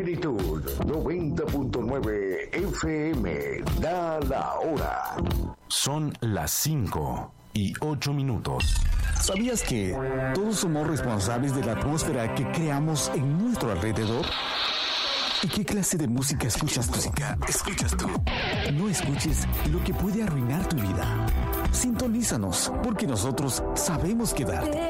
Plenitud 90.9 FM. Da la hora. Son las 5:08. ¿Sabías que todos somos responsables de la atmósfera que creamos en nuestro alrededor? ¿Y qué clase de música escuchas tú? No escuches lo que puede arruinar tu vida. Sintonízanos, porque nosotros sabemos qué darte.